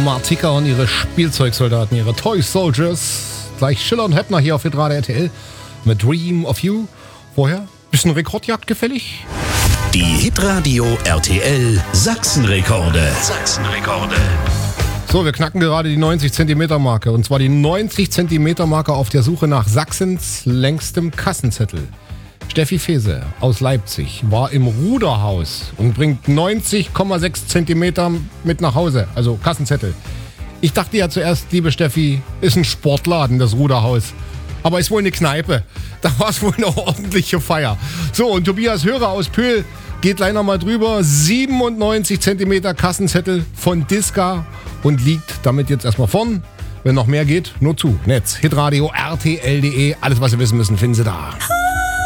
Martika und ihre Spielzeugsoldaten, ihre Toy Soldiers. Gleich Schiller und Heppner hier auf Hitradio RTL mit Dream of You. Vorher, bisschen Rekordjagd gefällig? Die Hitradio RTL Sachsenrekorde. So, wir knacken gerade die 90 cm Marke. Und zwar die 90 cm Marke auf der Suche nach Sachsens längstem Kassenzettel. Steffi Fese aus Leipzig war im Ruderhaus und bringt 90,6 cm mit nach Hause, also Kassenzettel. Ich dachte ja zuerst, liebe Steffi, ist ein Sportladen, das Ruderhaus. Aber ist wohl eine Kneipe. Da war es wohl eine ordentliche Feier. So, und Tobias Hörer aus Pöhl geht leider mal drüber. 97 cm Kassenzettel von Diska und liegt damit jetzt erstmal vorn. Wenn noch mehr geht, nur zu. Netz, hitradio, rtl.de. Alles, was Sie wissen müssen, finden Sie da.